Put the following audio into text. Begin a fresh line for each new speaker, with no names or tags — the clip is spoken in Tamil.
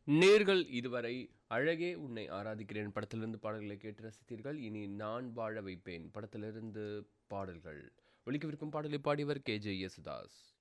நேர்கள் இதுவரை அழகே உன்னை ஆராதிக்கிறேன் படத்திலிருந்து பாடல்களை கேட்டு ரசித்தீர்கள். இனி நான் வாழ வைப்பேன் படத்திலிருந்து பாடல்கள். ஒலிக்கவிருக்கும் பாடலை பாடியவர் கேஜே யேசுதாஸ்.